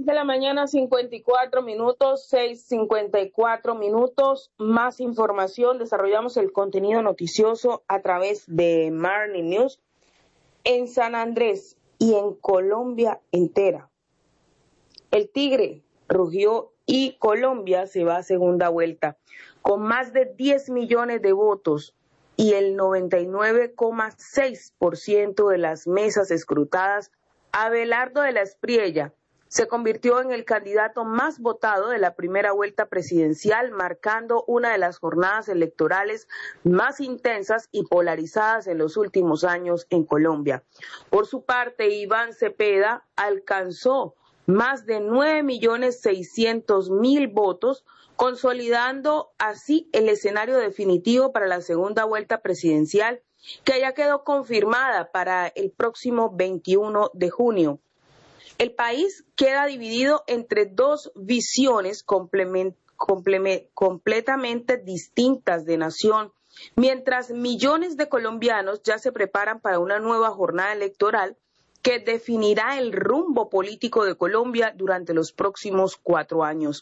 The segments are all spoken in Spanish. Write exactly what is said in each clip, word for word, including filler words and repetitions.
de la mañana, cincuenta y cuatro minutos, seis cincuenta y cuatro minutos. Más información. Desarrollamos el contenido noticioso a través de Morning News. En San Andrés y en Colombia entera, el tigre rugió y Colombia se va a segunda vuelta con más de diez millones de votos y el noventa y nueve coma seis por ciento de las mesas escrutadas. Abelardo de la Espriella se convirtió en el candidato más votado de la primera vuelta presidencial, marcando una de las jornadas electorales más intensas y polarizadas en los últimos años en Colombia. Por su parte, Iván Cepeda alcanzó más de nueve millones seiscientos mil votos, consolidando así el escenario definitivo para la segunda vuelta presidencial, que ya quedó confirmada para el próximo veintiuno de junio. El país queda dividido entre dos visiones complement, complement, completamente distintas de nación, mientras millones de colombianos ya se preparan para una nueva jornada electoral que definirá el rumbo político de Colombia durante los próximos cuatro años.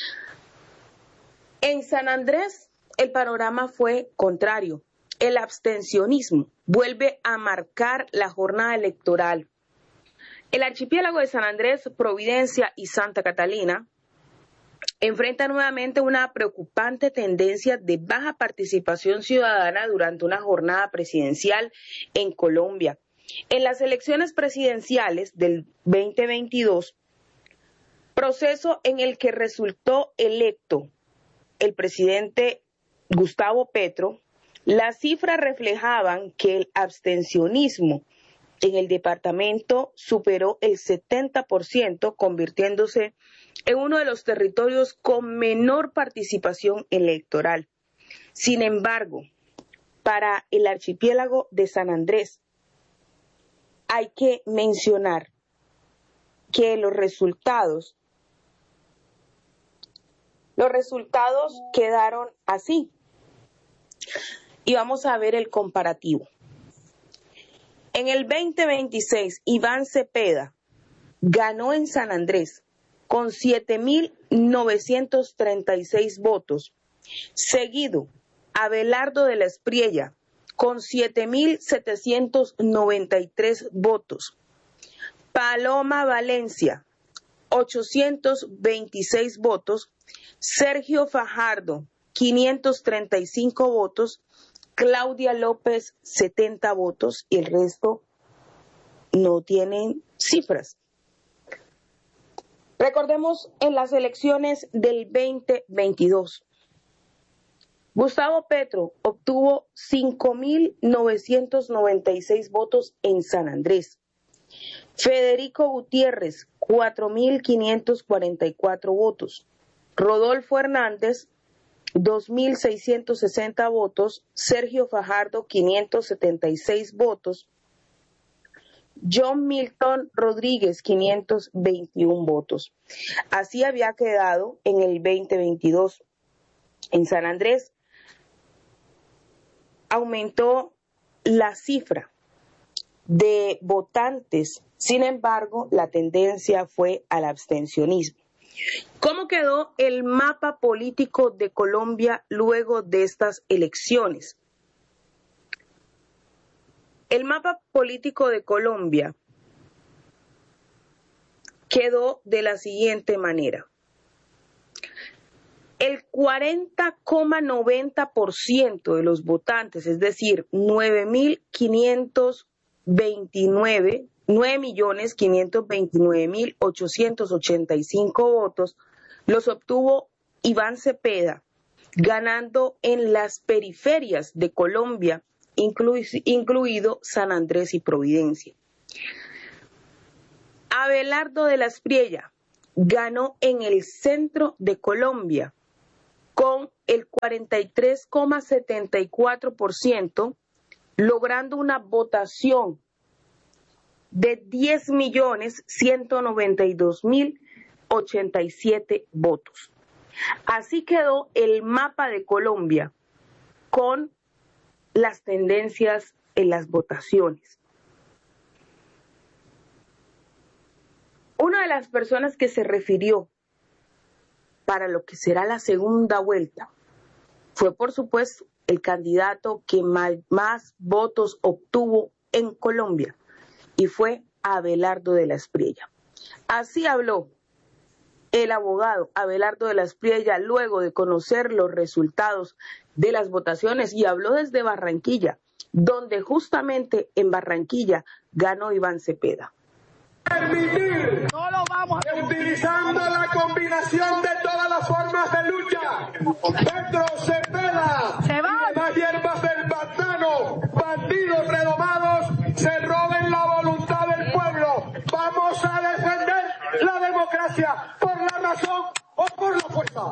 En San Andrés, el panorama fue contrario. El abstencionismo vuelve a marcar la jornada electoral. El archipiélago de San Andrés, Providencia y Santa Catalina enfrenta nuevamente una preocupante tendencia de baja participación ciudadana durante una jornada presidencial en Colombia. En las elecciones presidenciales del veinte veintidós, proceso en el que resultó electo el presidente Gustavo Petro, las cifras reflejaban que el abstencionismo en el departamento superó el setenta por ciento, convirtiéndose en uno de los territorios con menor participación electoral. Sin embargo, para el archipiélago de San Andrés, hay que mencionar que los resultados, los resultados quedaron así. Y vamos a ver el comparativo. En el veinte veintiséis, Iván Cepeda ganó en San Andrés con siete mil novecientos treinta y seis votos, seguido Abelardo de la Espriella con siete mil setecientos noventa y tres votos, Paloma Valencia ochocientos veintiséis votos, Sergio Fajardo quinientos treinta y cinco votos, Claudia López setenta votos y el resto no tienen cifras. Recordemos en las elecciones del veinte veintidós. Gustavo Petro obtuvo cinco mil novecientos noventa y seis votos en San Andrés. Federico Gutiérrez, cuatro mil quinientos cuarenta y cuatro votos. Rodolfo Hernández, dos mil seiscientos sesenta votos. Sergio Fajardo, quinientos setenta y seis votos. John Milton Rodríguez, quinientos veintiún votos. Así había quedado en el veinte veintidós. En San Andrés aumentó la cifra de votantes, sin embargo, la tendencia fue al abstencionismo. ¿Cómo quedó el mapa político de Colombia luego de estas elecciones? El mapa político de Colombia quedó de la siguiente manera. El cuarenta coma noventa por ciento de los votantes, es decir, nueve mil quinientos veintinueve, nueve millones quinientos veintinueve mil ochocientos ochenta y cinco votos, los obtuvo Iván Cepeda, ganando en las periferias de Colombia, inclu- incluido San Andrés y Providencia. Abelardo de la Espriella ganó en el centro de Colombia con el cuarenta y tres coma setenta y cuatro por ciento, logrando una votación de diez millones ciento noventa y dos mil ochenta y siete votos. Así quedó el mapa de Colombia con las tendencias en las votaciones. Una de las personas que se refirió para lo que será la segunda vuelta fue, por supuesto, el candidato que más, más votos obtuvo en Colombia, y fue Abelardo de la Espriella. Así habló el abogado Abelardo de la Espriella luego de conocer los resultados de las votaciones, y habló desde Barranquilla, donde justamente en Barranquilla ganó Iván Cepeda. Permitir, no lo vamos a... utilizando la combinación de todas las formas de lucha, Petro, Cepeda, se va. Y demás hierbas del pantano, bandidos redomados, se roben la voluntad del pueblo. Vamos a defender la democracia por la razón o por la fuerza.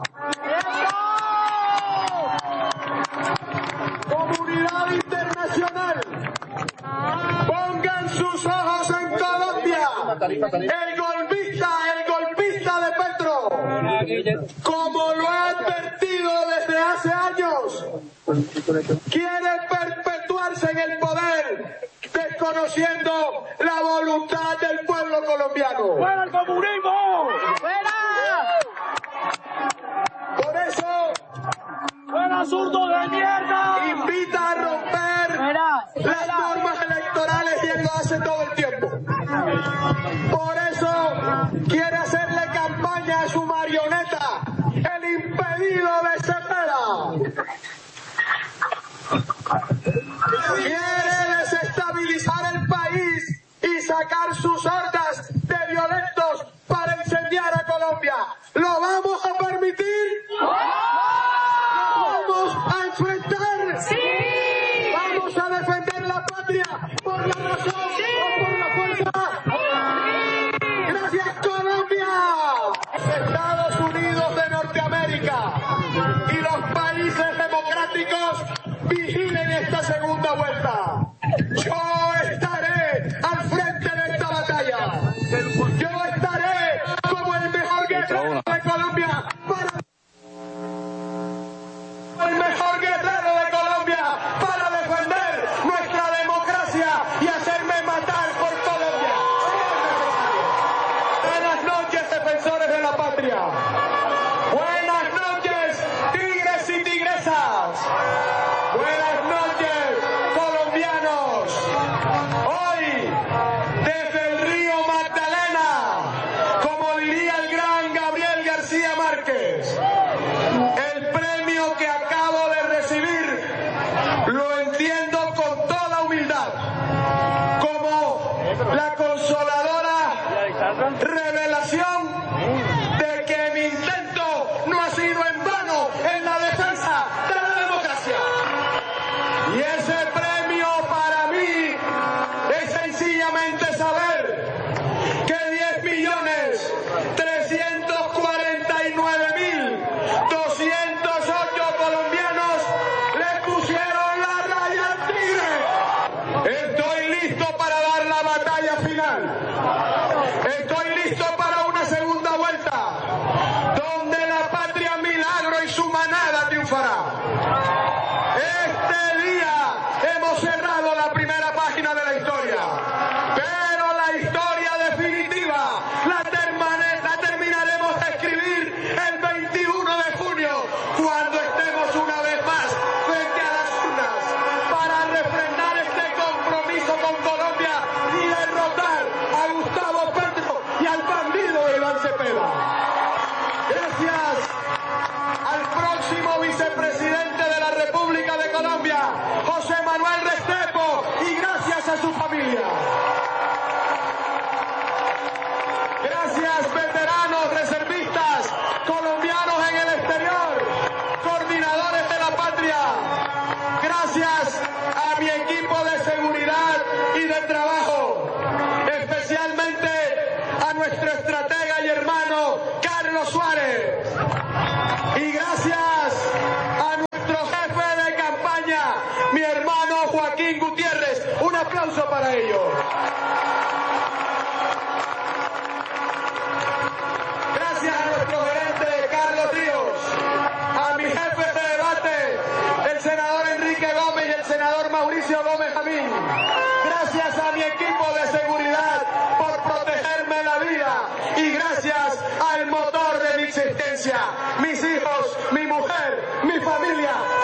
Comunidad internacional, pongan sus ojos en Colombia. El golpista, el golpista de Petro, como lo ha advertido desde hace años, quiere perpetuarse en el poder, desconociendo la voluntad del pueblo colombiano. ¡Fuera el comunismo! ¡Fuera! Por eso, ¡fuera zurdo de mierda! Invita a romper ¡fuera! Las normas electorales, y él lo hace todo el tiempo. Por eso quiere hacerle campaña a su marioneta, el impedido de Cepeda. Quiere desestabilizar el país y sacar sus hordas de violentos para incendiar a Colombia. ¿Lo vamos a permitir? ¡No! ¿Vamos a enfrentar? ¡Sí! ¿Vamos a defender la patria por la razón ¡sí! O por la fuerza? ¡Sí! ¡Gracias, Colombia! Estados Unidos de Norteamérica y los países democráticos vigilen esta segunda vuelta. Yo estaré al frente de esta batalla. Yo estaré como el mejor guerrero de Colombia para... el mejor guerrero de Colombia para defender nuestra democracia y hacerme matar por Colombia. Buenas noches, defensores de la patria. Buenas noches, tigres y tigresas. Buenas noches, colombianos. Hoy, desde el río Magdalena, como diría el gran Gabriel García Márquez, el premio que acabo de recibir lo entiendo con toda humildad como la consoladora revelación de que mi intento no ha sido en vano en la defensa de la democracia. Y ese premio para mí es sencillamente saber que diez millones trescientos cuarenta y nueve mil doscientos ocho colombianos le pusieron la raya al tigre. Estoy listo para dar la batalla final. Estoy listo para una segunda vuelta, donde la patria milagro y su manada triunfará. Este día hemos cerrado la primera página de la historia, pero la historia definitiva la, termane, la terminaremos de escribir el veintiuno de junio, cuando estemos una vez más frente a las urnas para refrendar este compromiso con Colombia y derrotar a Gustavo Petro y al bandido de Iván Cepeda. Gracias al próximo vicepresidente de la República de Colombia, José Manuel Restrepo, y gracias a su familia. Gracias, veteranos, reservistas, colombianos en el exterior, coordinadores de la patria. Gracias a mi equipo de seguridad y de trabajo, especialmente a nuestro estratega y hermano Carlos Suárez. Y gracias a nuestro jefe de campaña, mi hermano Joaquín Gutiérrez. Un aplauso para ellos. Gracias a nuestro gerente Carlos Ríos, a mi jefe de debate, el senador Enrique Gómez y el senador Mauricio Gómez Jamín. Gracias a mi equipo de seguridad por protegerme la vida. y gracias al motor de mi existencia, mis hijos, mi mujer, mi familia,